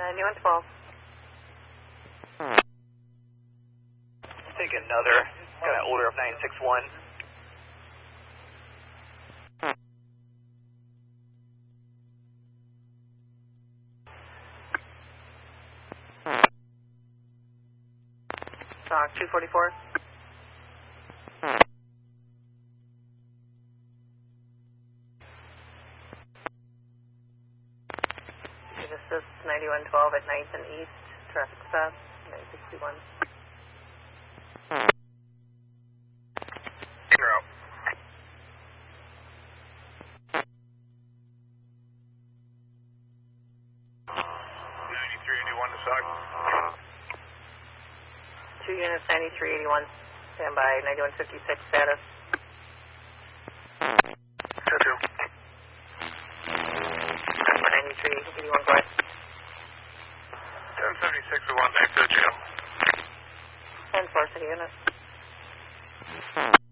9112. Take another, got an order of 961. Stock 244. This is 9112 at 9th and East, traffic stop, 961. Zero. 9381 to SOC. 2 units, 9381, stand by, 9156 status. 2-2. 9381, go ahead. 1076 to 1, back to the jail. 10-4 city unit.